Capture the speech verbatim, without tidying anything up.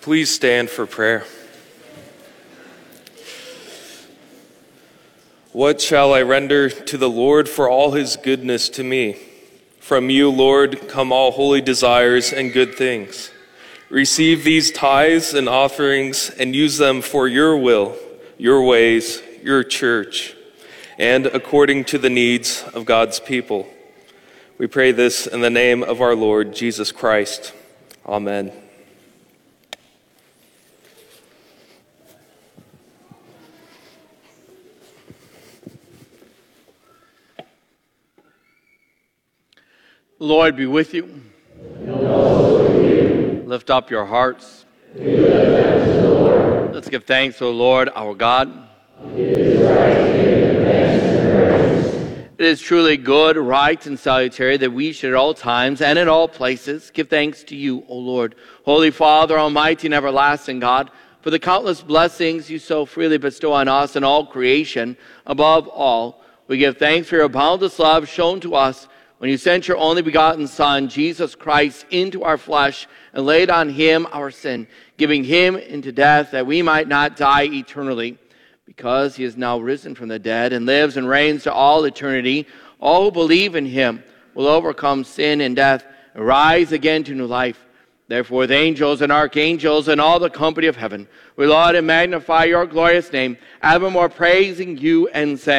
Please stand for prayer. What shall I render to the Lord for all his goodness to me? From you, Lord, come all holy desires and good things. Receive these tithes and offerings and use them for your will, your ways, your church, and according to the needs of God's people. We pray this in the name of our Lord Jesus Christ. Amen. Lord be with you. And also with you. Lift up your hearts. We give thanks to the Lord. Let's give thanks to the Lord our God. It is right to give him thanks and praise. It is truly good, right, and salutary that we should at all times and in all places give thanks to you, O Lord, Holy Father, Almighty and everlasting God, for the countless blessings you so freely bestow on us and all creation. Above all, we give thanks for your boundless love shown to us when you sent your only begotten Son, Jesus Christ, into our flesh and laid on him our sin, giving him into death that we might not die eternally. Because he is now risen from the dead and lives and reigns to all eternity, all who believe in him will overcome sin and death and rise again to new life. Therefore, with angels and archangels and all the company of heaven, we laud and magnify your glorious name, evermore praising you and saying,